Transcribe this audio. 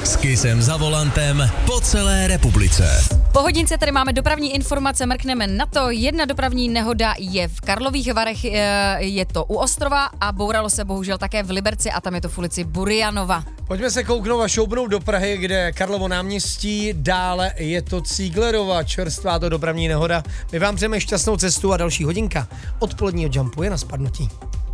S Kissem za volantem po celé republice. Po hodince tady máme dopravní informace, mrkneme na to. Jedna dopravní nehoda je v Karlových Varech, je to u Ostrova a bouralo se bohužel také v Liberci a tam je to v ulici Burianova. Pojďme se kouknout a šoupnout do Prahy, kde Karlovo náměstí, dále je to Cíglerova, čerstvá to dopravní nehoda. My vám přejeme šťastnou cestu a další hodinka odpoledního Jumpu je na spadnutí.